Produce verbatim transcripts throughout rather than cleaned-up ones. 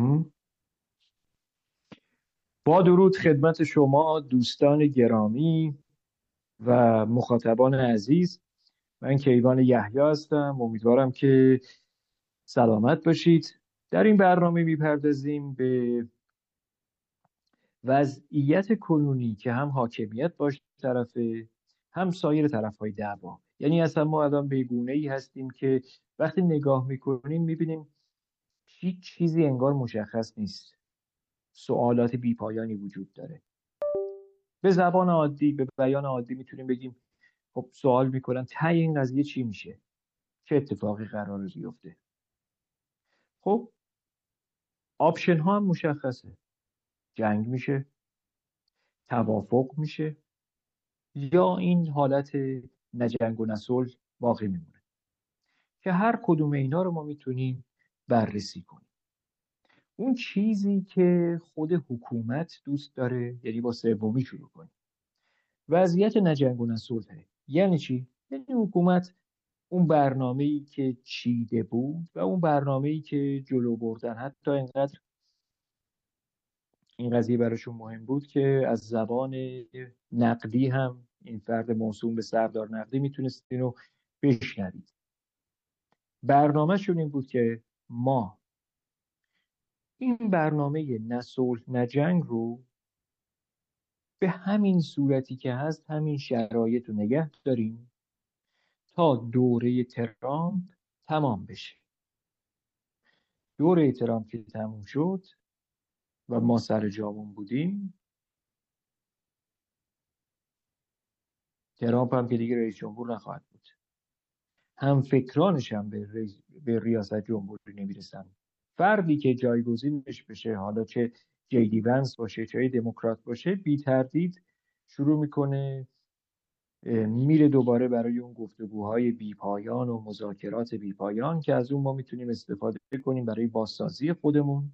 با درود خدمت شما دوستان گرامی و مخاطبان عزیز. من کیوان یحیی هستم. امیدوارم که سلامت باشید. در این برنامه میپردازیم به وضعیت کنونی که هم حاکمیت باش طرفه، هم سایر طرفهای دعوا. یعنی اصلا ما الان به گونه‌ای هستیم که وقتی نگاه میکنیم میبینیم هیچ چیزی انگار مشخص نیست. سوالات بیپایانی وجود داره. به زبان عادی، به بیان عادی میتونیم بگیم خب سوال میکنن ته این قضیه چی میشه؟ چه اتفاقی قراره بیفته؟ خب آپشن ها هم مشخصه. جنگ میشه، توافق میشه، یا این حالت نه جنگ و نه صلح باقی میمونه که هر کدوم اینا رو ما میتونیم بررسی کنیم. اون چیزی که خود حکومت دوست داره، یعنی با سومی شروع کنیم. وضعیت نه جنگ و نه صلح یعنی چی؟ یعنی حکومت اون برنامه‌ای که چیده بود و اون برنامه‌ای که جلو بردن، حتی اینقدر این قضیه براشون مهم بود که از زبان نقدی هم این فرد موسوم به سردار نقدی میتونست اینو بشنوید. برنامه‌شون این بود که ما این برنامه نه صلح نه جنگ رو به همین صورتی که هست، همین شرایط رو نگه داریم تا دوره ترامپ تمام بشه. دوره ترامپ که تموم شد و ما سر جامون بودیم، ترامپ هم که دیگه رئیس جمهور نخواهد بود. هم فکرانش هم به, ریز... به ریاست جمهوری نمیرسن. فردی که جایگزینش بشه، حالا چه جیدی ونس باشه چه دموکرات باشه، بی تردید شروع میکنه میره دوباره برای اون گفتگوهای بی پایان و مذاکرات بی پایان که از اون ما میتونیم استفاده کنیم برای بازسازی خودمون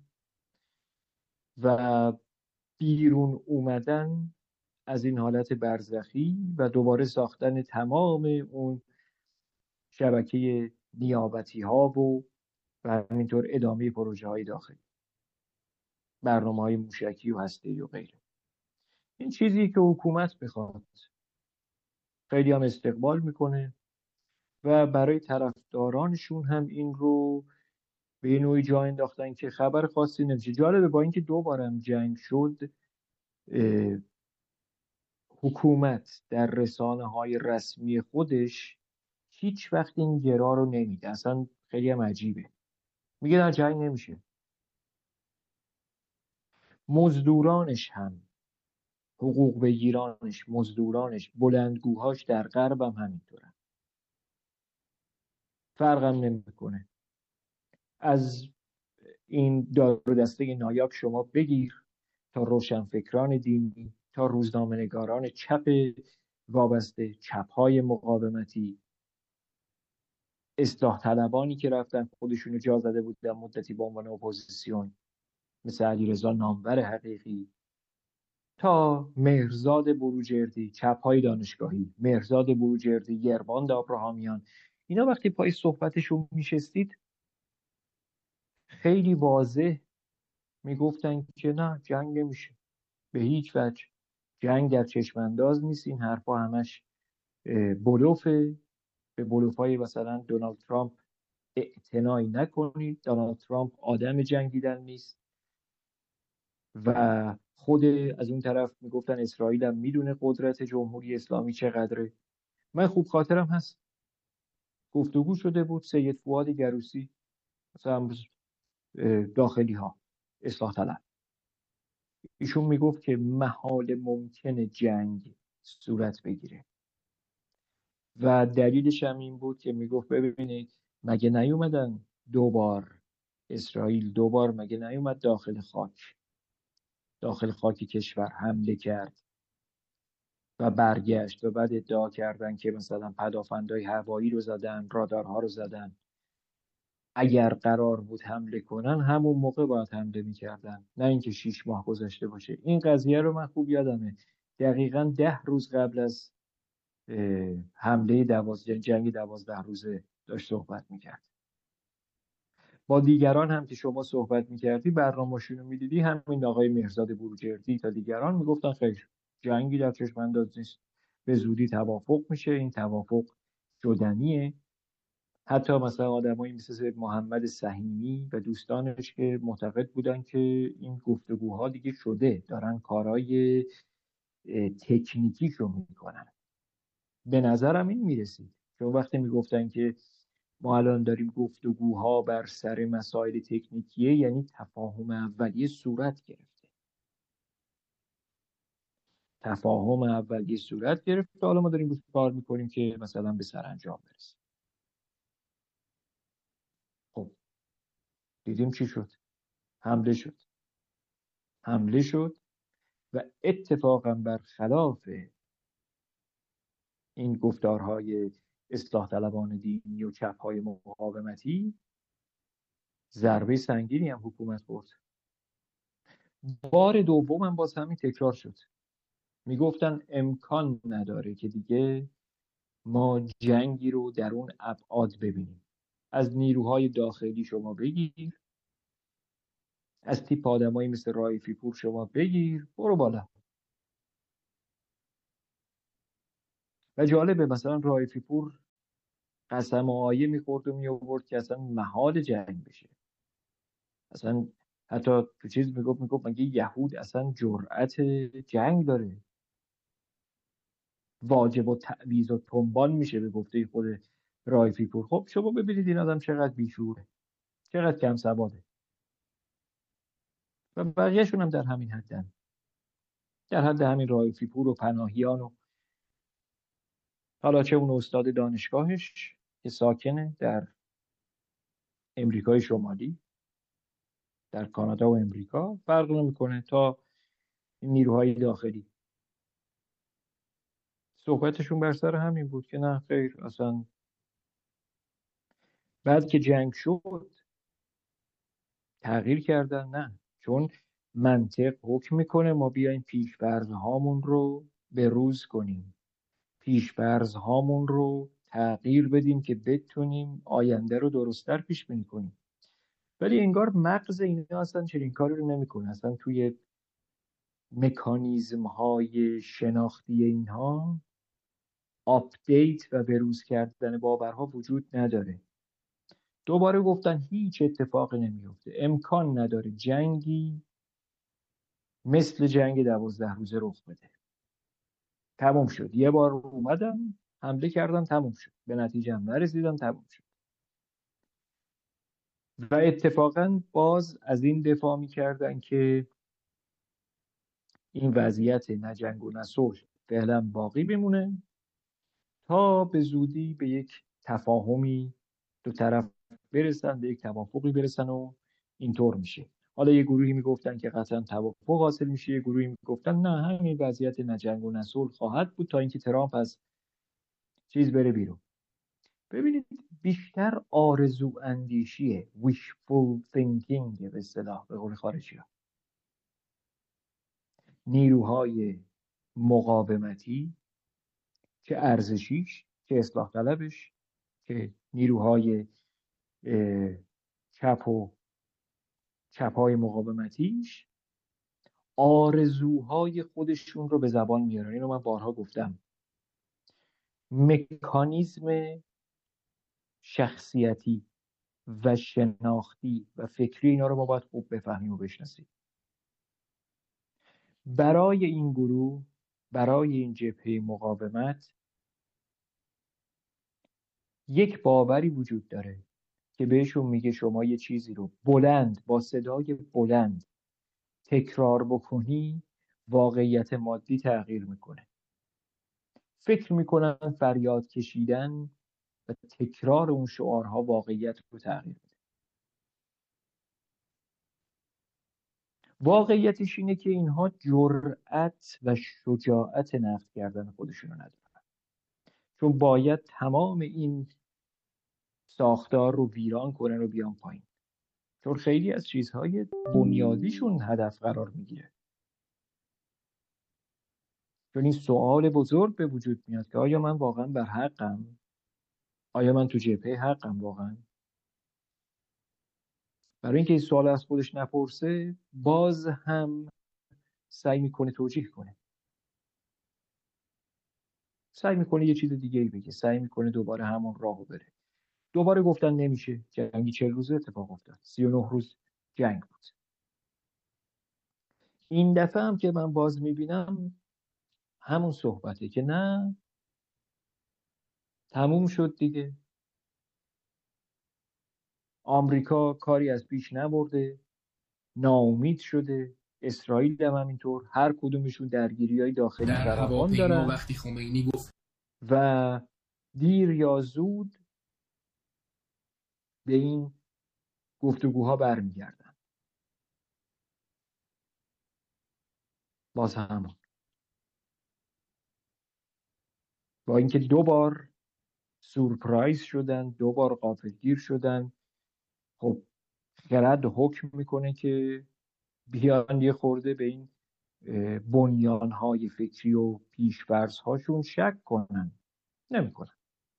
و بیرون اومدن از این حالت برزخی و دوباره ساختن تمام اون شبکه نیابتی ها و و همینطور ادامه پروژه های داخلی، برنامه های موشکی و هسته‌ای و غیره. این چیزی که حکومت بخواد. خیلی هم استقبال میکنه و برای طرفدارانشون هم این رو به نوعی جا انداختن که خبر خاصی نمیشه. جالبه با اینکه دو بارم جنگ شد، حکومت در رسانه های رسمی خودش هیچ وقت این گرا رو نمیده. اصلا خیلی هم عجیبه. میگه نه جنگ نمیشه. مزدورانش هم، حقوق بگیرانش، مزدورانش، بلندگوهاش در غرب هم همینطورن. فرقم نمیکنه. از این دار و دسته نایاب شما بگیر تا روشنفکران دینی، تا روزنامه‌نگاران چپ وابسته، چپ‌های مقاومتی، اصلاح طلبانی که رفتن خودشونو جا زده بودن مدتی به عنوان اپوزیسیون، مثل علیرضا نامور حقیقی، تا مهرزاد بروجردی، چپ‌های دانشگاهی، مهرزاد بروجردی، یرباند آبراهامیان. اینا وقتی پای صحبتشون میشستید خیلی واضح میگفتن که نه جنگ نمیشه به هیچ وجه. جنگ در چشم انداز نیست. این حرفا همش بلوفه. به بلوفای مثلا دونالد ترامپ اعتنایی نکنید. دونالد ترامپ آدم جنگیدن نیست. و خود از اون طرف میگفتن اسرائیل هم میدونه قدرت جمهوری اسلامی چقدره. من خوب خاطرم هست گفتگو شده بود سید فؤاد گروسی مثلا داخلی ها، اصلاح طلب، ایشون میگفت که محال ممکنه جنگ صورت بگیره و دلیلش هم این بود که میگفت ببینید مگه نیومدن دوبار اسرائیل دوبار مگه نیومد داخل خاک داخل خاک کشور حمله کرد و برگشت و بعد ادعا کردن که مثلا پدافندهای هوایی رو زدن، رادارها رو زدن. اگر قرار بود حمله کنن همون موقع باید حمله میکردن، نه اینکه شیش ماه گذشته باشه. این قضیه رو من خوب یادمه. دقیقا ده روز قبل از حمله دوازده جنگ دوازده روزه داشت صحبت میکرد. با دیگران هم که شما صحبت میکردی، برنامه‌شون رو میدیدی، همین آقای مهرزاد بروجردی تا دیگران میگفتن خیر، جنگی در چشم انداز نیست، به زودی توافق میشه، این توافق شدنیه. حتی مثلا آدمایی مثل محمد سهیمی و دوستانش که معتقد بودن که این گفتگوها دیگه شده، دارن کارهای تکنیکی رو میکنن. به نظرم این میرسید، چون وقتی میگفتن که ما الان داریم گفتگوها بر سر مسائل تکنیکیه، یعنی تفاهم اولیه صورت گرفته. تفاهم اولیه صورت گرفته، حالا ما داریم کار میکنیم که مثلا به سرانجام برسیم. خب دیدیم چی شد؟ حمله شد. حمله شد و اتفاقا برخلاف این گفتارهای اصلاح طلبان دینی و چپهای مقاومتی، ضربه سنگینی هم حکومت برد. بار دوم هم باز همین تکرار شد. میگفتن امکان نداره که دیگه ما جنگی رو در اون ابعاد ببینیم. از نیروهای داخلی شما بگیر، از تیپ آدمایی مثل رایفی پور شما بگیر، برو بالا. و جالبه مثلا رایفی پور قسم و آیه میخورد و میآورد که اصلا محال جنگ بشه. اصلا حتی تو چیز میگفت میگفت مگه یهود اصلا جرأت جنگ داره؟ واجب و تعویض و تنبان میشه به گفته خود رایفی پور. خب شما ببینید این آدم چقدر بیشوره، چقدر کم سواده. و بقیهشون هم در همین حدن، در حد همین رایفی پور و پناهیان و حالا چه اون استاد دانشگاهش که ساکنه در امریکای شمالی، در کانادا و امریکا، فرق نمیکنه، تا این نیروهای داخلی. صحبتشون بر سر همین بود که نه خیر، اصلا بعد که جنگ شد تغییر کردن. نه، چون منطق حکم میکنه ما بیایم پیش‌فرض هامون رو به روز کنیم، پیش‌فرض هامون رو تغییر بدیم که بتونیم آینده رو درست‌تر پیش بینی کنیم. ولی انگار مغز اینا اصلا چنین کاری رو نمیکنه. اصلا توی مکانیزم های شناختی اینها آپدیت و بروز کردن باورها وجود نداره. دوباره گفتن هیچ اتفاقی نمیفته، امکان نداره جنگی مثل جنگ دوازده روزه رخ بده. تموم شد. یه بار اومدن حمله کردن، تموم شد، به نتیجه هم نرسیدن، تموم شد. و اتفاقا باز از این دفاع میکردن که این وضعیت نه جنگ و نه صلح فعلا باقی بمونه تا به زودی به یک تفاهمی دو طرف برسن، به یک توافقی برسن و اینطور میشه. حالا یه گروهی میگفتن که قطعا توافق حاصل میشه، یه گروهی میگفتن نه، همین وضعیت نه جنگ و نه صلح خواهد بود تا اینکه ترامپ از چیز بره بیرون. ببینید بیشتر آرزو اندیشیه، wishful thinking به اصطلاح، به قول خارجی ها. نیروهای مقاومتی، که ارزشیش، که اصلاح طلبش، که نیروهای چپ و چپهای مقاومتیش، آرزوهای خودشون رو به زبان میارن. اینو من بارها گفتم. مکانیزم شخصیتی و شناختی و فکری اینا رو ما باید خوب بفهمیم و بشناسیم. برای این گروه، برای این جبهه مقاومت یک باوری وجود داره که بهشون میگه شما یه چیزی رو بلند، با صدای بلند تکرار بکنی، واقعیت مادی تغییر میکنه. فکر میکنن فریاد کشیدن و تکرار اون شعارها واقعیت رو تغییر میده. واقعیتش اینه که اینها جرأت و شجاعت نقد کردن خودشون رو ندارن، چون باید تمام این ساختار رو ویران کنن و بیان پایین، چون خیلی از چیزهای بنیادیشون هدف قرار میگیره. چون این سوال بزرگ به وجود میاد که آیا من واقعا بر حقم؟ آیا من تو جبهه حقم واقعا؟ برای اینکه این سوال از خودش نپرسه باز هم سعی میکنه توجیه کنه، سعی میکنه یه چیز دیگه ای بگه، سعی میکنه دوباره همون راهو بره. دوباره گفتن نمیشه، جنگی چهل روزه اتفاق افتاد، سی و نه روز جنگ بود. این دفعه هم که من باز میبینم همون صحبته که نه تموم شد دیگه، آمریکا کاری از پیش نبرده، ناامید شده، اسرائیل هم همینطور، هر کدومشون درگیری‌های داخلی در فراوان هواپیما دارن وقتی خمینی گفت و دیر یا زود به این گفتگوها برمیگردن. باز هم با اینکه دو بار سورپرایز شدن، دو بار غافلگیر شدن، خب خرد حکم میکنه که بیان یه خورده به این بنیانهای فکری و پیش‌فرض‌هاشون شک کنن، نمیکنن.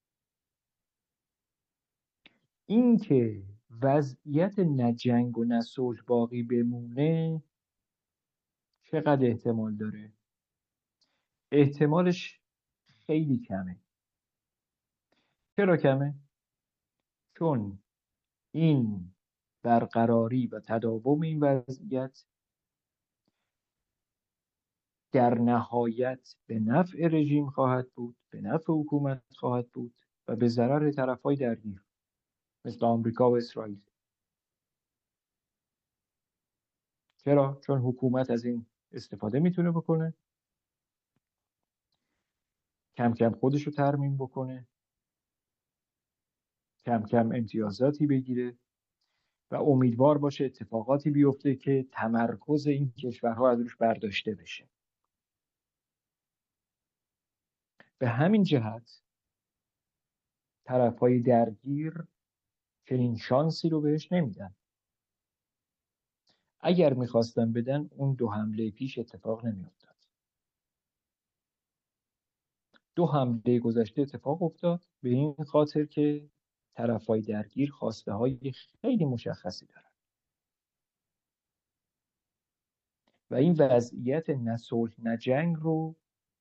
این که وضعیت نه جنگ و نه صلح باقی بمونه چقدر احتمال داره؟ احتمالش خیلی کمه. چرا کمه؟ چون این برقراری و تداوم این وضعیت در نهایت به نفع رژیم خواهد بود، به نفع حکومت خواهد بود و به ضرر طرفای درگیر مثل آمریکا و اسرائیل. چرا؟ چون حکومت از این استفاده میتونه بکنه، کم کم خودشو ترمیم بکنه، کم کم امتیازاتی بگیره و امیدوار باشه اتفاقاتی بیفته که تمرکز این کشورها از روش برداشته بشه. به همین جهت طرفای درگیر چنین شانسی رو بهش نمیدن. اگر میخواستن بدن اون دو حمله پیش اتفاق نمیافتاد. دو حمله گذشته اتفاق افتاد به این خاطر که طرفای درگیر خواسته های خیلی مشخصی دارن و این وضعیت نه صلح نه جنگ رو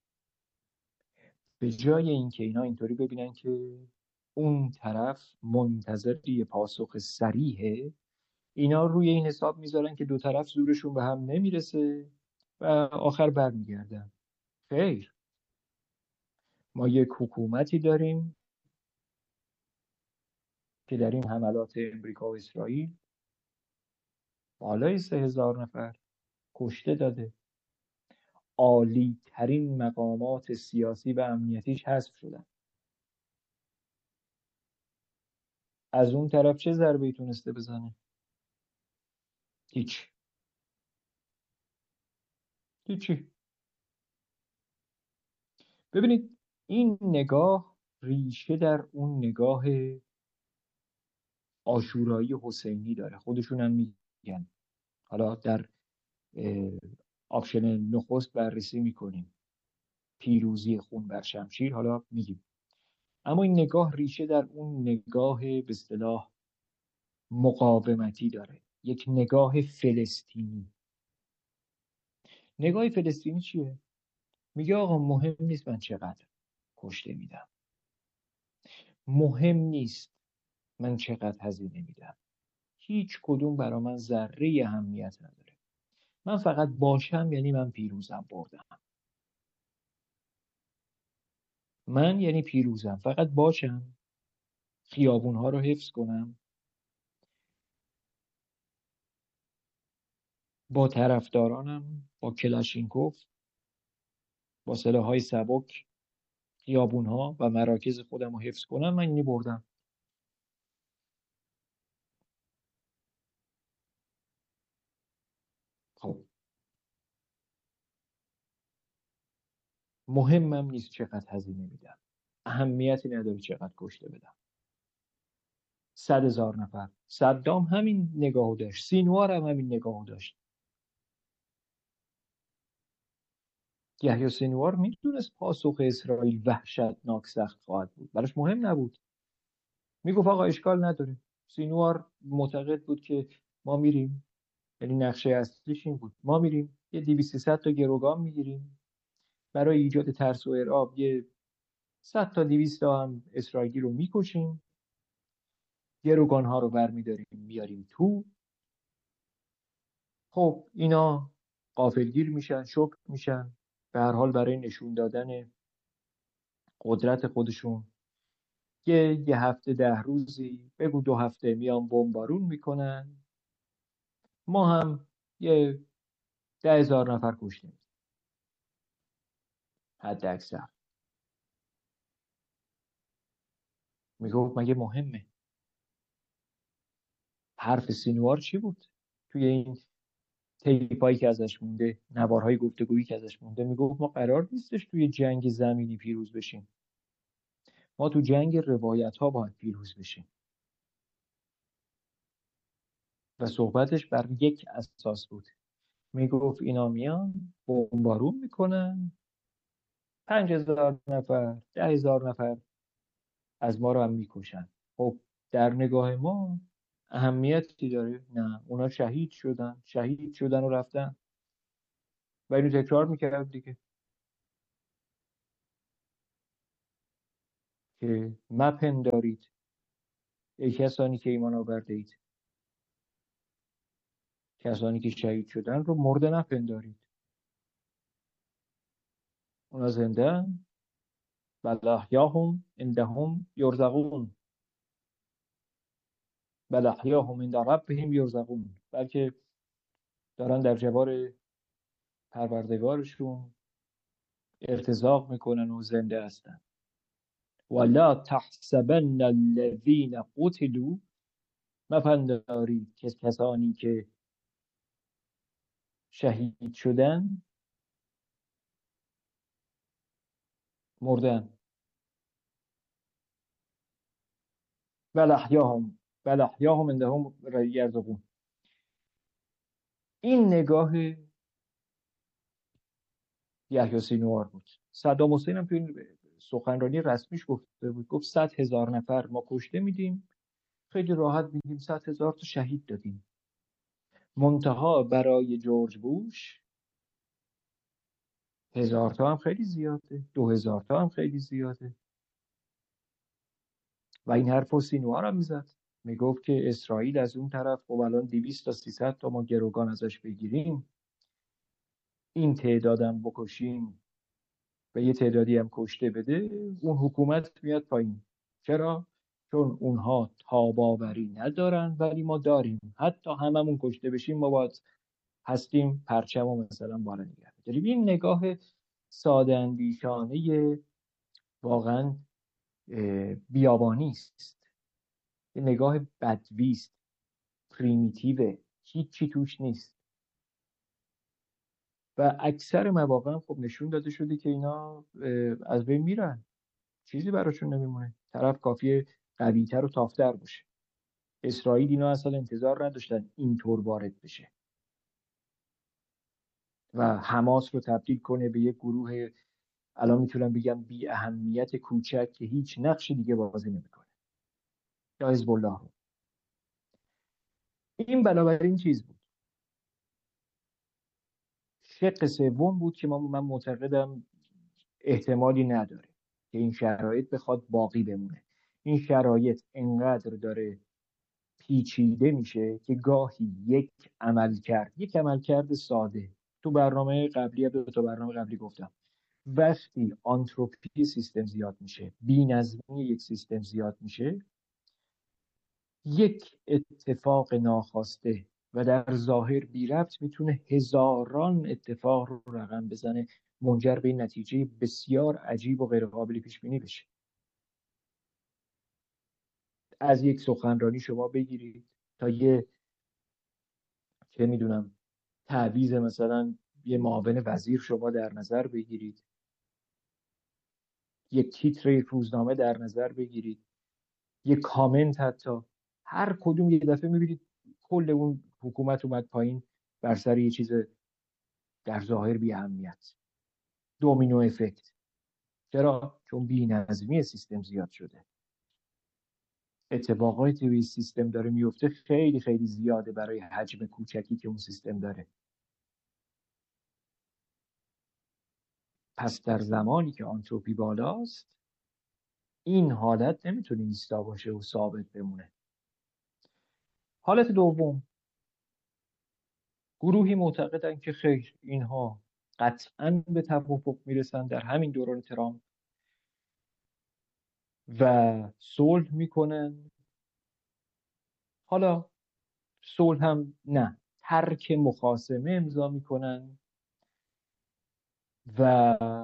به جای اینکه اینا اینطوری ببینن که اون طرف منتظر یه پاسخ صریحه، اینا روی این حساب میذارن که دو طرف زورشون به هم نمیرسه و آخر برمیگردن. خیر، ما یک حکومتی داریم که در این حملات امریکا و اسرائیل بالای سه هزار نفر کشته داده، عالی ترین مقامات سیاسی و امنیتیش حذف شدن. از اون طرف چه ضربه‌ای تونسته بزنه؟ هیچ. هیچی. ببینید این نگاه ریشه در اون نگاه عاشورایی حسینی داره، خودشون هم میگن. حالا در آپشن نخست بررسی میکنیم پیروزی خون بر شمشیر، حالا میگیم. اما این نگاه ریشه در اون نگاه به اصطلاح مقاومتی داره، یک نگاه فلسطینی. نگاه فلسطینی چیه؟ میگه آقا مهم نیست من چقدر کشته میدم، مهم نیست من چقدر هزینه میدم، هیچ کدوم برا من ذره اهمیت نداره، من فقط باشم یعنی من پیروزم، بردم. من یعنی پیروزم، فقط باشم، خیابونها رو حفظ کنم، با طرفدارانم با کلاشینکوف با سلاح‌های سبک خیابونها و مراکز خودم رو حفظ کنم، من اینی بردم. خب مهمم نیست چقدر هزینه میدم، اهمیتی نداره چقدر کشته بدم. صد هزار نفر. صدام همین نگاهو داشت، سینوار هم همین نگاهو داشت. یحیی سینوار میدونست پاسخ اسرائیل وحشتناک سخت خواهد بود، براش مهم نبود، میگفت آقا اشکال نداره. سینوار معتقد بود که ما میریم، یعنی نقشه اصلیش این بود، ما میریم یه دویست سیصد تا گروگان میگیریم، برای ایجاد ترس و ارعاب یه صد تا دویست تا هم اسرائیلی رو میکشیم، گروگان ها رو برمیداریم میاریم تو. خب اینا غافلگیر میشن، شوک میشن، به هر حال برای نشون دادن قدرت خودشون یه یه هفته ده روزی بگو دو هفته میان بمبارون میکنن، ما هم یه ده هزار نفر کشته، حد اکثر. میگفت مگه مهمه؟ حرف سینوار چی بود توی این تیپایی که ازش مونده، نوارهای گفتگویی که ازش مونده؟ میگفت ما قرار نیستش توی جنگ زمینی پیروز بشیم، ما تو جنگ روایت ها باید پیروز بشیم. و صحبتش بر یک اساس بود، میگفت اینا میان بمبارون میکنن، پنج هزار نفر ده هزار نفر از ما رو هم میکشن. خب در نگاه ما اهمیتی داره؟ نه، اونا شهید شدن، شهید شدن و رفتن و اینو تکرار میکرد دیگه، که مپندارید ای کسانی که ایمان آورده اید، کسانی که شهید شدن رو مرده نپندارید، اونا زنده بل احیاهم عندهم یرزقون، بل احیاهم عند ربهم یرزقون، بلکه دارن در جوار پروردگارشون ارتزاق میکنن و زنده هستن. ولا تحسبن الذین قتلوا، مپندارید که کسانی که شهید شدن مردن، بل احیاهم بل احیاهم عندهم یرزقون. این نگاه یحیی سینوار بود. صدام حسین هم تو این سخنرانی رسمیش گفته بود، گفت صد هزار نفر ما کشته میدیم، خیلی راحت میگیم صد هزار تا شهید دادیم، منتها برای جورج بوش هزار تا هم خیلی زیاده، دو هزار تا هم خیلی زیاده. و این حرف رو سینوار هم میزد، میگفت که اسرائیل از اون طرف خب الان دویست تا سیصد تا ما گروگان ازش بگیریم، این تعدادم بکشیم و یه تعدادی هم کشته بده، اون حکومت میاد پایین. چرا؟ چون اونها تاباوری ندارن ولی ما داریم، حتی هممون کشته بشیم ما باید هستیم پرچم و مثلا بالا نگه داریم. این نگاه ساده اندیشانه واقعا بیابانی است، یه نگاه بدوی است، پریمیتیو، هیچی توش نیست. و اکثر مواقع خب نشون داده شده که اینا از بین میرن، چیزی براشون نمیمونه، طرف کافیه قوی‌تر و تافتر باشه. اسرائیل اینا اصلا انتظار نداشتن اینطور وارد بشه و حماس رو تبدیل کنه به یک گروه، الان میتونم بگم بی اهمیت کوچک که هیچ نقشی دیگه بازی نمیکنه، یا حزب الله رو. این بنابراین چیز بود. شق سوم بود که من معتقدم احتمالی نداره که این شرایط بخواد باقی بمونه. این شرایط انقدر داره پیچیده میشه که گاهی یک عمل کرد یک عمل کرد ساده، تو برنامه قبلی دو تا برنامه قبلی گفتم، وقتی آنتروپی سیستم زیاد میشه، بی‌نظمی یک سیستم زیاد میشه، یک اتفاق ناخواسته و در ظاهر بی ربط میتونه هزاران اتفاق رو رقم بزنه، منجر به این نتیجه بسیار عجیب و غیر قابل پیش بینی بشه. از یک سخنرانی شما بگیرید تا یه چه میدونم تعویض مثلا یه معاون وزیر شما در نظر بگیرید، یک تیتر روزنامه در نظر بگیرید، یک کامنت، حتی هر کدوم یه دفعه میبینید کل اون حکومت اومد پایین بر سر یه چیز در ظاهر بی اهمیت. دومینو افکت. چرا؟ چون بی نظمی سیستم زیاد شده. اتفاقاتی توی سیستم داره میفته خیلی خیلی زیاده برای حجم کوچکی که اون سیستم داره. پس در زمانی که آنتروپی بالاست این حالت نمیتونه ایستا باشه و ثابت بمونه. حالت دوم، گروهی معتقدن که خیر، اینها قطعاً به توافق میرسن در همین دوران ترامپ و صلح میکنن. حالا صلح هم نه، ترک مخاصمه امضا میکنن و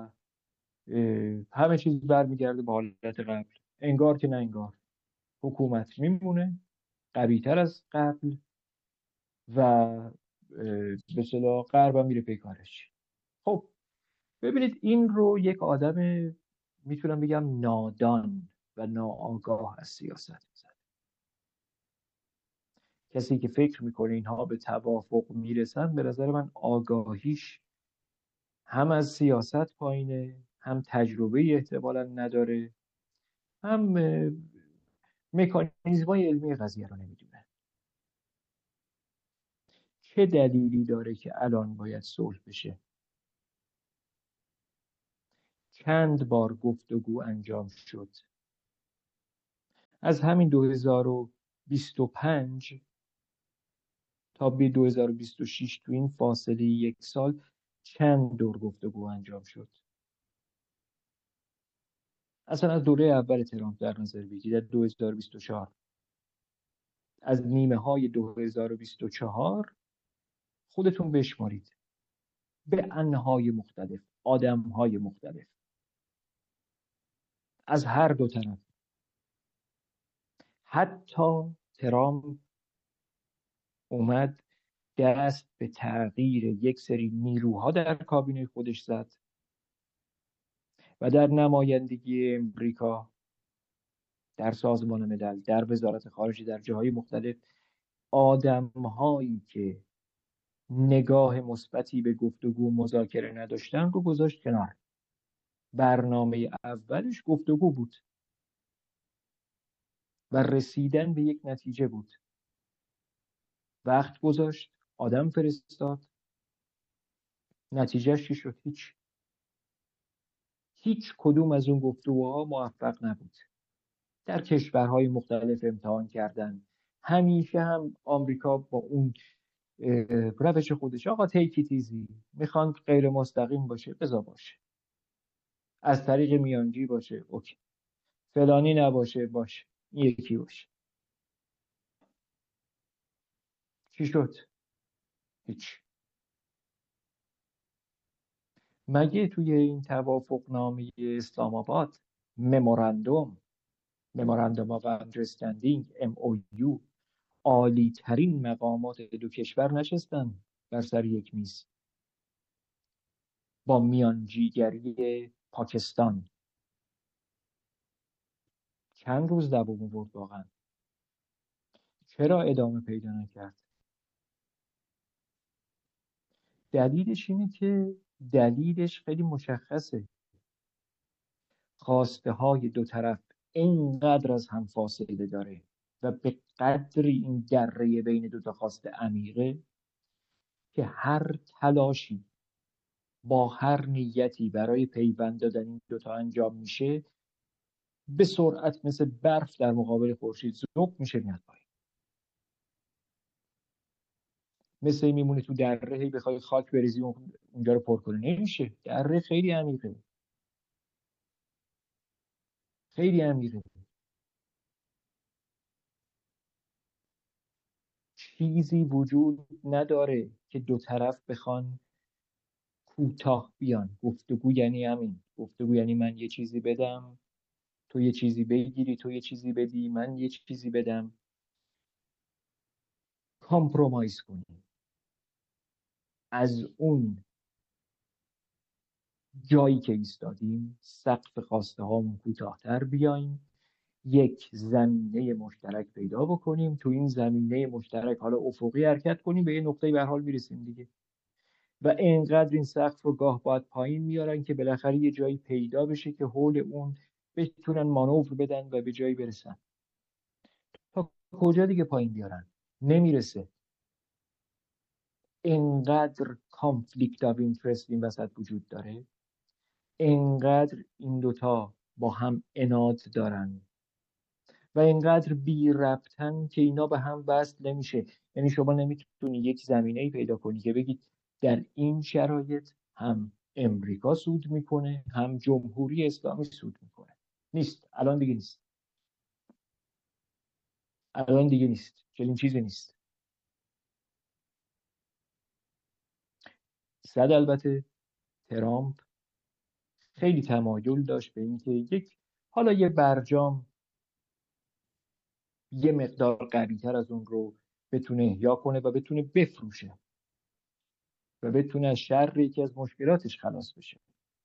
همه چیز برمیگرده به حالت قبل. انگار که نه انگار، حکومت میمونه قوی‌تر از قبل و به اصطلاح غرب هم میره پی کارش. خب ببینید، این رو یک آدم میتونم بگم نادان و ناآگاه از سیاست میزنه. کسی که فکر میکنه اینها به توافق میرسن، به نظر من آگاهیش هم از سیاست پایینه، هم تجربه احتمالا نداره، هم مکانیزمای علمی قضیه رو نمیدونه. چه دلیلی داره که الان باید صلح بشه؟ چند بار گفتگو انجام شد؟ از همین دو هزار و بیست و پنج تا به دو هزار و بیست و شش تو این فاصله یک سال چند دور گفتگو انجام شد؟ اصلا از دوره اول ترامپ در نظر بگیرید، در دو هزار و بیست و چهار، از نیمه های دو هزار و بیست و چهار خودتون بشمارید، به انهای مختلف، آدمهای مختلف از هر دو طرف. حتی ترامپ اومد دست به تغییر یک سری نیروها در کابینه خودش زد و در نمایندگی امریکا در سازمان ملل، در وزارت خارجه، در جاهای مختلف، آدمهایی که نگاه مثبتی به گفتگو و مذاکره نداشتن رو گذاشت کنار. برنامه اولش گفتگو بود و رسیدن به یک نتیجه بود. وقت گذاشت، آدم فرستاد، نتیجهش چی شد؟ هیچ. هیچ کدوم از اون گفتگوها موفق نبود. در کشورهای مختلف امتحان کردن. همیشه هم آمریکا با اون روش خودش، آقا تیکی تیزی، میخوان غیر مستقیم باشه بذار باشه، از طریق میانجی باشه اوکی، فلانی نباشه باشه، این یکی باشه. چی شد؟ هیچ. مگه توی این توافق نامه اسلام آباد، مموراندوم مموراندوم آف اندرستندینگ ام او یو، عالی ترین مقامات دو کشور نشستن بر سر یک میز با میانجیگری پاکستان؟ چند روز دوام آورد واقعا؟ چرا ادامه پیدا نکرد؟ دلیلش اینه که دلیلش خیلی مشخصه. خواسته های دو طرف اینقدر از هم فاصله داره و به قدری این دره بین دو تا خواسته عمیقه که هر تلاشی با هر نیتی برای پیوند دادن این دوتا انجام میشه، به سرعت مثل برف در مقابل خورشید ذوب میشه، میاد پایین. مثل این میمونه تو دره هی بخوای خاک بریزی اونجا رو پر کنه، نمیشه. دره خیلی عمیقه، خیلی عمیقه. چیزی وجود نداره که دو طرف بخوان کوتاه بیان. گفتگو یعنی همین. گفتگو یعنی من یه چیزی بدم، تو یه چیزی بگیری، تو یه چیزی بدی، من یه چیزی بدم، کامپرومایز کنیم، از اون جایی که ایستادیم، سقف خواسته هامون کوتاه‌تر بیایم، یک زمینه مشترک پیدا بکنیم، تو این زمینه مشترک حالا افقی حرکت کنیم، به یه نقطه به هر حال میرسیم دیگه. و اینقدر این سقف رو گاه باید پایین میارن که بالاخره یه جایی پیدا بشه که حول اون بتونن مانور بدن و به جایی برسن. کجا دیگه پایین بیارن؟ نمیرسه. اینقدر کانفلیکت آف اینترست این وسط وجود داره، اینقدر این دوتا با هم عناد دارن و اینقدر بی ربطن که اینا به هم وصل نمیشه. یعنی شما نمیتونی یک زمینه ای پیدا کنی که بگید در این شرایط هم امریکا سود میکنه هم جمهوری اسلامی سود میکنه. نیست، الان دیگه نیست، الان دیگه نیست، چنین چیزی نیست. صد البته ترامپ خیلی تمایل داشت به اینکه یک حالا یه برجام یه مقدار قوی‌تر از اون رو بتونه احیا کنه و بتونه بفروشه و بتونه از شر یکی از مشکلاتش خلاص بشه.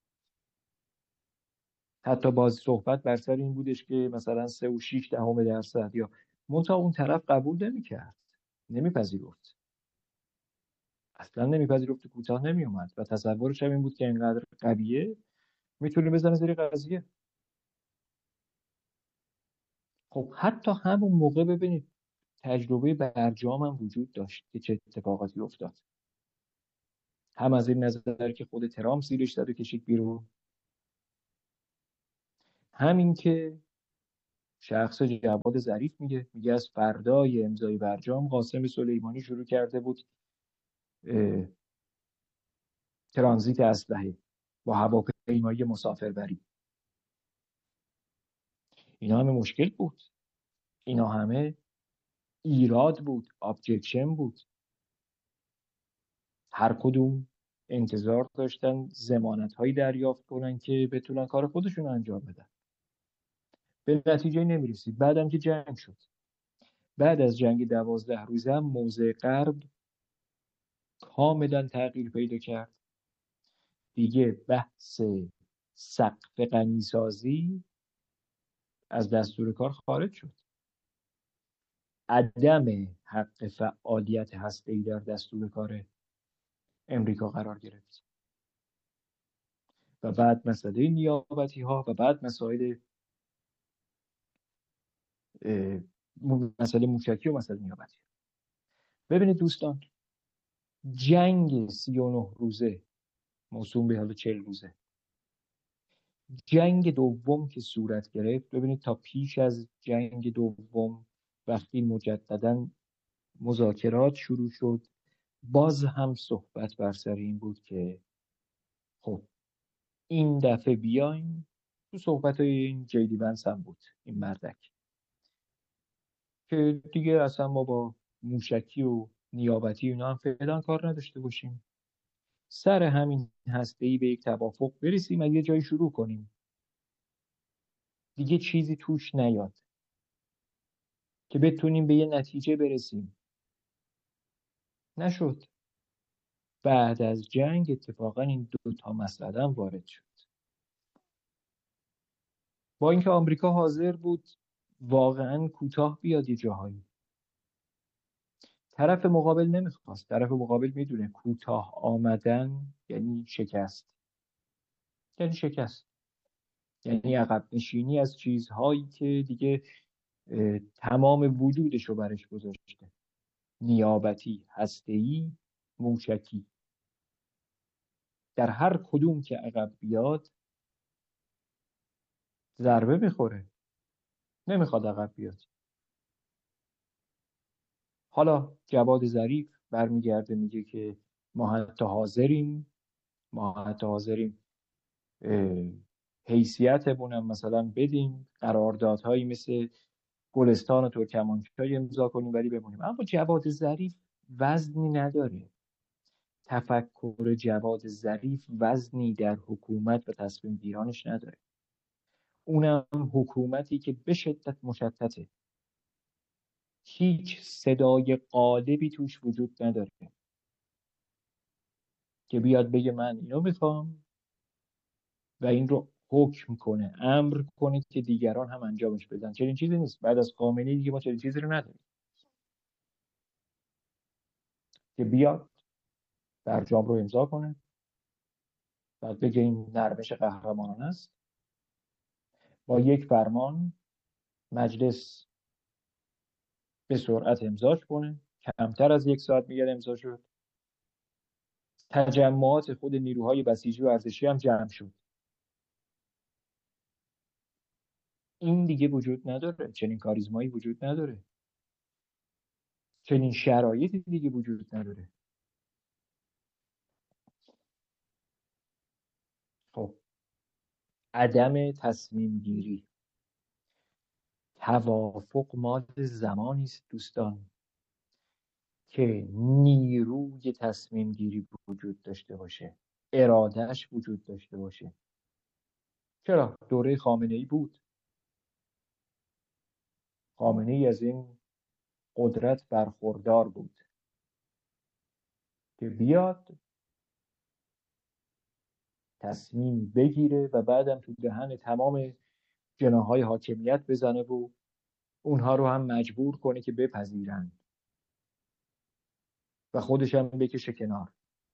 حتی باز صحبت بر سر این بودش که مثلا سه و شیش دهم درصد یا منتها اون طرف قبول نمی‌کرد، نمیپذیرفت، اصلا نمیپذیرفت، کوتاه نمیومد و تصورش هم این بود که اینقدر قویه میتونه بزنه زیر قضیه. خب حتی همون موقع ببینید تجربه برجام هم وجود داشت که چه اتفاقاتی افتاد. هم از این نظر که خود ترامپ زیرش زد و کشید بیرون، همین که شخص جواد ظریف میگه میگه از فردای امضای برجام قاسم سلیمانی شروع کرده بود ترانزیت اسلحه با هواپیمایی مسافربری. اینا همه مشکل بود، اینا همه ایراد بود، ابجکشن بود. هر کدوم انتظار داشتن ضمانت هایی دریافت کنن که بتونن کار خودشون انجام بدن. به نتیجه نمیرسید. بعدم که جنگ شد، بعد از جنگ دوازده روزه هم موضع غرب کاملا تغییر پیدا کرد. دیگه بحث سقف غنیسازی از دستور کار خارج شد. عدم حق فعالیت هسته‌ای در دستور کار امریکا قرار گرفت و بعد مسئله نیابتی ها و بعد مسائل مسئله موشکی و مسئله نیابتی. ببینید دوستان، جنگ سی و نه روزه موسوم به حال چهل روزه، جنگ دوم که صورت گرفت، ببینید تا پیش از جنگ دوم وقتی مجددا مذاکرات شروع شد باز هم صحبت بر سر این بود که خب این دفعه بیایم تو صحبت های این جیدی ونس هم بود، این مردک، که دیگه اصلا ما با موشکی و نیابتی اینا هم فعلا کار نداشته باشیم، سر همین هسته‌ای به یک توافق برسیم و یه جایی شروع کنیم، دیگه چیزی توش نیاد که بتونیم به یه نتیجه برسیم. نشد. بعد از جنگ اتفاقا این دو تا مسئله هم وارد شد. با اینکه آمریکا حاضر بود واقعا کوتاه بیاد یه جاهایی، طرف مقابل نمیخواست. طرف مقابل میدونه کوتاه آمدن یعنی شکست، یعنی شکست، یعنی عقب نشینی از چیزهایی که دیگه تمام وجودش رو برش گذاشته، نیابتی، هسته‌ای، موشکی. در هر کدوم که عقب بیاد ضربه میخوره، نمیخواد عقب بیاد. حالا جواد ظریف برمیگرده میگه که ما حتی حاضریم ما حتی حاضریم حیثیتمون هم مثلا بدیم، قراردادهایی مثل گلستان و ترکمانچای امضا کنیم ولی بمونیم. اما جواد ظریف وزنی نداره. تفکر جواد ظریف وزنی در حکومت و تصمیم گیرانش نداره. اونم حکومتی که به شدت مشتته، هیچ صدای غالبی توش وجود نداره که بیاد بگه من اینو میخوام و این رو حکم کنه، امر کنه که دیگران هم انجامش بدن. چنین چیزی نیست. بعد از خامنه‌ای دیگه ما چنین چیزی رو نداریم که بیاد برجام رو امضا کنه بعد بگه این نرمش قهرمانانه است، با یک فرمان مجلس به سرعت امضاش کنه. کمتر از یک ساعت میگه امضا شد. تجمعات خود نیروهای بسیجی و ارتشی هم جمع شد. این دیگه وجود نداره، چنین کاریزمایی وجود نداره، چنین شرایطی دیگه وجود نداره. خب عدم تصمیم گیری، توافق مال زمانی است دوستان که نیروی تصمیم گیری وجود داشته باشه، ارادهش وجود داشته باشه. چرا؟ دوره خامنه ای بود. خامنه ای از این قدرت برخوردار بود که بیاد تصمیم بگیره و بعدم تو دهن تمام جناحهای حاکمیت بزنه و اونها رو هم مجبور کنه که بپذیرن و خودش هم بکشه کنار.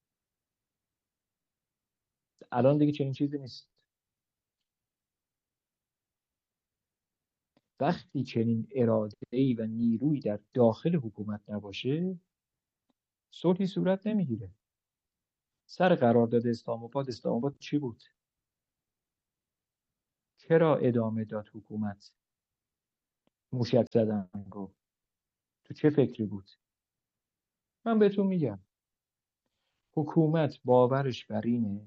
الان دیگه چنین چیزی نیست. وقتی چنین اراده‌ای و نیرویی در داخل حکومت نباشه، صلحی صورت نمیگیره. سر قرارداد اسلام آباد، اسلام آباد چی بود؟ چرا ادامه داد حکومت موشک زدن رو؟ تو چه فکری بود؟ من بهتون میگم حکومت باورش بر اینه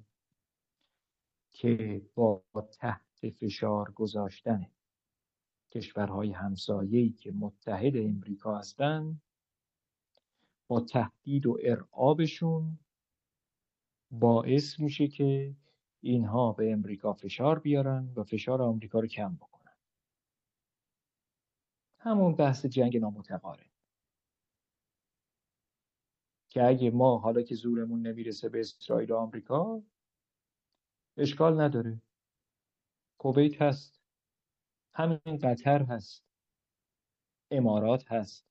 که با تحت فشار گذاشتن کشورهای همسایه‌ای که متحد امریکا هستن، با تهدید و ارعابشون باعث میشه که اینها به امریکا فشار بیارن و فشار آمریکا رو کم بکنن. همون بحث جنگ نامتقارن که اگه ما حالا که زورمون نمیرسه به اسرائیل و آمریکا، اشکال نداره، کویت هست، همین قطر هست، امارات هست،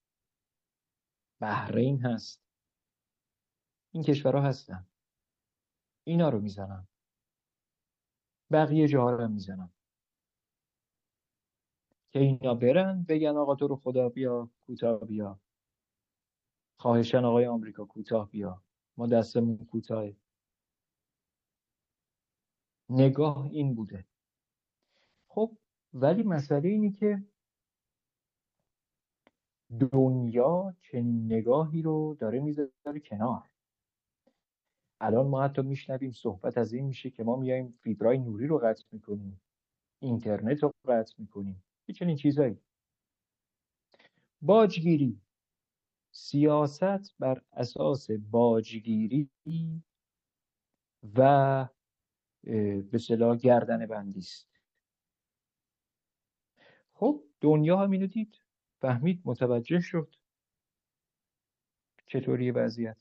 بحرین هست، این کشورها هستن، اینا رو میزنن، بقیه جاها رو هم میزنن که اینا برن بگن آقا تو رو خدا بیا کوتاه بیا، خواهشن آقای آمریکا کوتاه بیا، ما دستمون کوتاهه. نگاه این بوده. خب ولی مسئله اینی که دنیا چنین نگاهی رو داره میذاره کنار. الان ما حتی میشنویم صحبت از این میشه که ما میایم فیبرای نوری رو قطع میکنیم، اینترنت رو قطع میکنیم، یه چنین چیزایی. باجگیری، سیاست بر اساس باجگیری و به اصطلاح گردن بندی است. خب دنیا هم اینو دید، فهمید، متوجه شد چطوری وضعیت.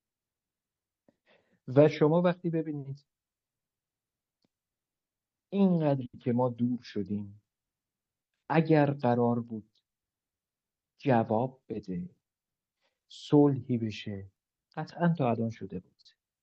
و شما وقتی ببینید اینقدری که ما دور شدیم، اگر قرار بود جواب بده، صلحی بشه، قطعا تا الان شده بود.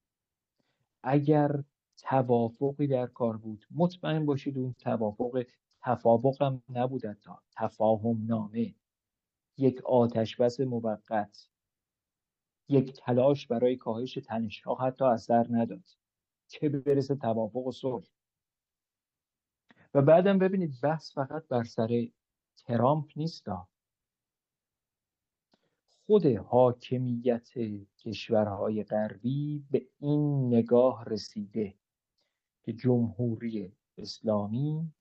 اگر توافقی در کار بود، مطمئن باشید اون توافق توافق هم نبود، تا تفاهم نامه، یک آتش بس موقت، یک تلاش برای کاهش تنش‌ها حتی اثر نداد، چه برسه توافق و صلح. و بعدم ببینید بحث فقط بر سر ترامپ نیست، خود حاکمیت کشورهای غربی به این نگاه رسیده که جمهوری اسلامی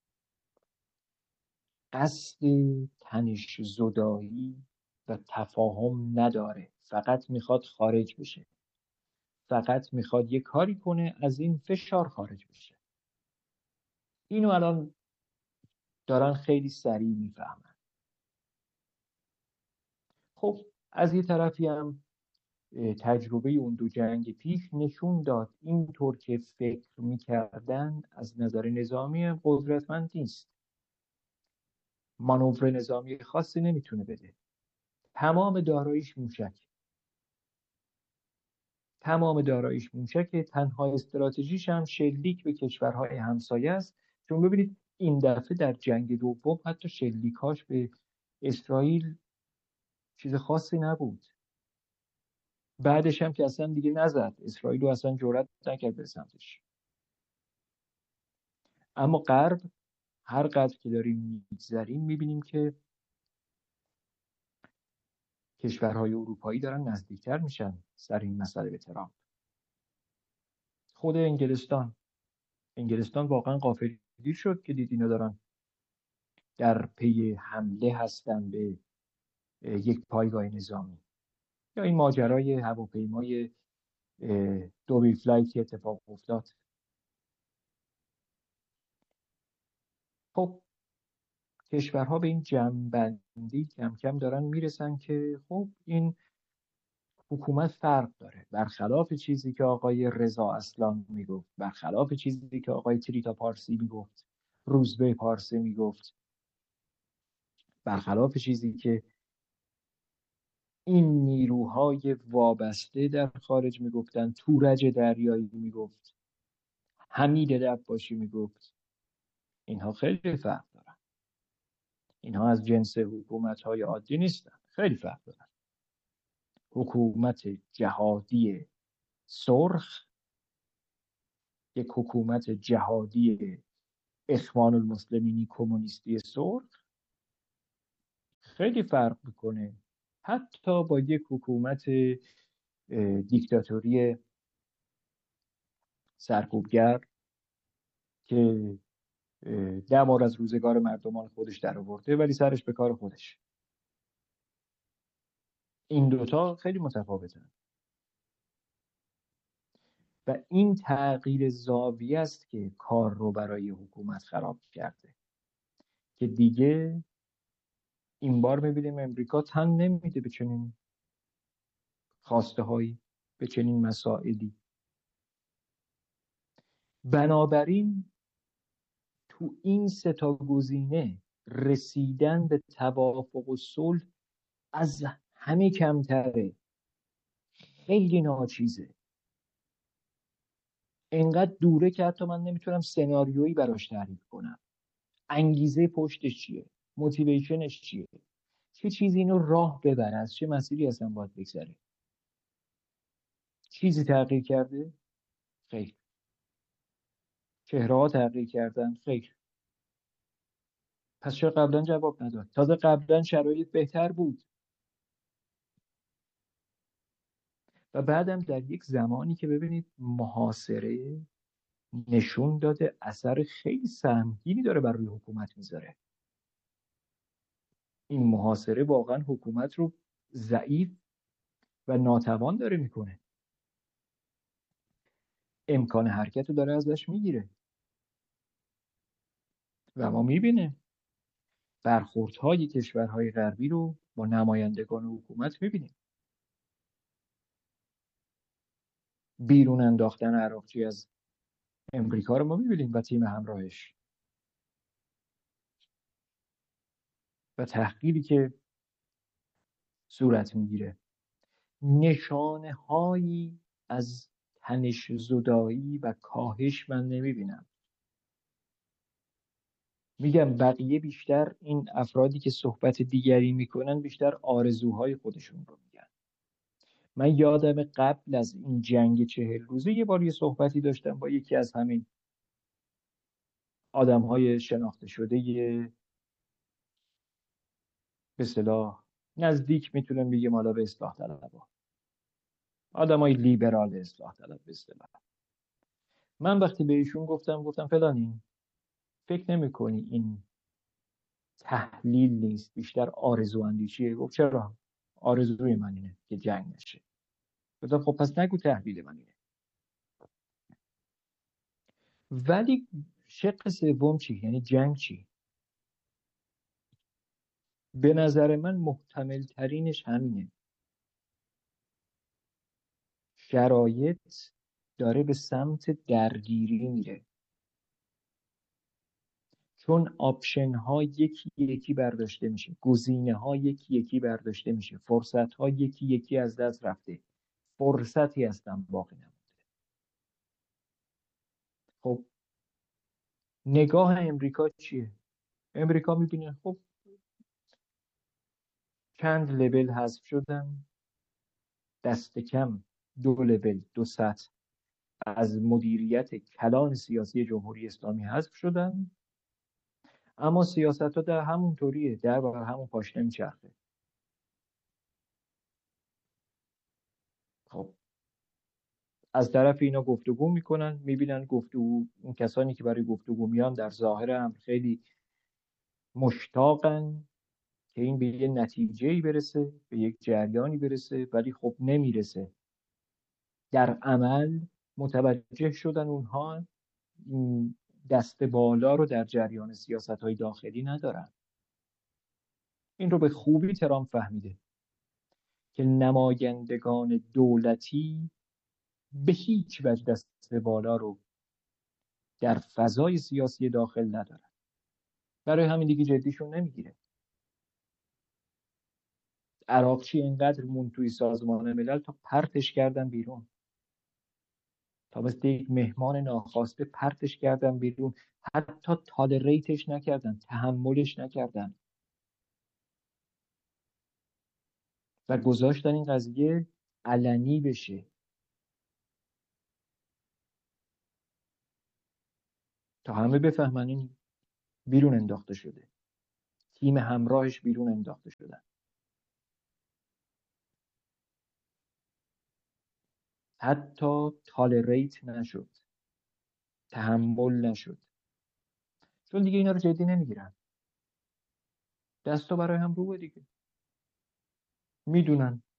قصد تنش زدایی و تفاهم نداره، فقط میخواد خارج بشه، فقط میخواد یه کاری کنه از این فشار خارج بشه. اینو الان دارن خیلی سریع میفهمن. خب از یه طرفی هم تجربه اون دو جنگ پیش نشون داد اینطور که فکر میکردن از نظر نظامی هم قدرتمند نیست، مانور نظامی خاصی نمیتونه بده، تمام داراییش موشک، تمام داراییش موشک، تنها استراتژیش هم شلیک به کشورهای همسایه است. چون ببینید این دفعه در جنگ دوم حتی شلیکاش به اسرائیل چیز خاصی نبود. بعدش هم که اصلا دیگه نزد، اسرائیل رو اصلا جرئت نکرد به سمتش. اما غرب هر قدر که داریم میگذریم میبینیم که کشورهای اروپایی دارن نزدیکتر میشن سر این مسئله به ترامپ. خود انگلستان انگلستان واقعا غافلگیر شد که دید اینا دارن در پی حمله هستن به یک پایگاه نظامی. یا این ماجرای هواپیمای دوبی فلایت که اتفاق افتاد. خب کشورها به این جمع‌بندی کم کم دارن میرسن که خب این حکومت فرق داره، برخلاف چیزی که آقای رضا اصلان میگفت، برخلاف چیزی که آقای تریتا پارسی میگفت، روزبه پارسی میگفت، برخلاف چیزی که این نیروهای وابسته در خارج میگفتن، تورج دریایی میگفت، حمید دباشی میگفت. اینها خیلی فرق دارن. اینها از جنس حکومت‌های عادی نیستن، خیلی فرق دارن. حکومت جهادی سرخ، یک حکومت جهادی اخوان المسلمینی کمونیستی سرخ خیلی فرق میکنه حتی با یک حکومت دیکتاتوری سرکوبگر که ده بار از روزگار مردمان خودش در آورده ولی سرش به کار خودش. این دوتا خیلی متفاوتن و این تغییر زاویه است که کار رو برای حکومت خراب کرده که دیگه این بار میبینیم امریکا تن نمیده به چنین خواسته هایی، به چنین مسائلی. بنابراین تو این سه تا گزینه رسیدن به توافق و صلح از همه کمتره، خیلی ناچیزه، انقدر دوره که حتی من نمیتونم سناریویی براش تعریف کنم. انگیزه پشتش چیه، موتیویشنش چیه، چه چیزی اینو راه ببره، از چه مسیری اصلا باید بگذره. چیزی تغییر کرده؟ خیر. چهره ها تغییر کردن؟ خیر. پس چرا قبلا جواب نداد؟ تازه قبلا شرایط بهتر بود. و بعدم در یک زمانی که ببینید محاصره نشون داده اثر خیلی سهمگینی داره بر روی حکومت میذاره. این محاصره واقعا حکومت رو ضعیف و ناتوان داره میکنه، امکان حرکت رو داره ازش میگیره و ما میبینیم برخوردهای کشورهای غربی رو با نمایندگان حکومت میبینیم. بیرون انداختن عراقچی از امریکا رو ما میبینیم و تیم همراهش و تحقیری که صورت میگیره. نشانه هایی از تنش زدایی و کاهش من نمیبینم. میگم بقیه بیشتر این افرادی که صحبت دیگری میکنن بیشتر آرزوهای خودشون رو میگن. من یادم قبل از این جنگ چهل روزه یه بار یه صحبتی داشتم با یکی از همین آدمهای شناخته شده به اصطلاح نزدیک میتونم بگم حالا به اصلاح طلبها، آدمای لیبرال اصلاح طلب به اصطلاح. من وقتی به ایشون گفتم گفتم فلانی فکر نمی‌کنی این تحلیل نیست بیشتر آرزو اندیشیه؟ گفت چرا؟ آرزوی من اینه که جنگ نشه. گفتم خب پس نگو تحلیل من اینه. ولی شق سوم چی؟ یعنی جنگ چی؟ به نظر من محتمل ترینش همینه. شرایط داره به سمت درگیری میره چون آپشن ها یکی یکی برداشته میشه، گزینه ها یکی یکی برداشته میشه، فرصت ها یکی یکی از دست رفته، فرصتی هستن باقی نمونده. خب نگاه امریکا چیه؟ امریکا میبینه خب چند لول حذف شدن، دست کم دو لول، دو سطح از مدیریت کلان سیاسی جمهوری اسلامی حذف شدن، اما سیاست ها در همون طوریه، در بر همون پاشنه میچرخه. خب از طرف اینا گفتگو میکنن، میبینن گفتگو، اون کسانی که برای گفتگو میان در ظاهر هم خیلی مشتاقن که این به یه نتیجه‌ای برسه، به یک جریانی برسه، ولی خب نمیرسه. در عمل متوجه شدن اونها این دست بالا رو در جریان سیاست‌های داخلی ندارن. این رو به خوبی ترامپ فهمیده که نمایندگان دولتی به هیچ وجه دست بالا رو در فضای سیاسی داخل ندارن. برای همین دیگه جدیشون نمیگیره. عراقچی اینقدر مون توی سازمان ملل تا پرتش کردن بیرون، تا مثل یک مهمان ناخواسته پرتش کردن بیرون، حتی تالریتش نکردن، تحملش نکردن و گذاشتن این قضیه علنی بشه تا همه بفهمن این بیرون انداخته شده، تیم همراهش بیرون انداخته شدن. حتی تالریت نشد، تحمل نشد، چون دیگه اینا رو جدی نمیگیرن. دستا برای هم روه دیگه. میدونن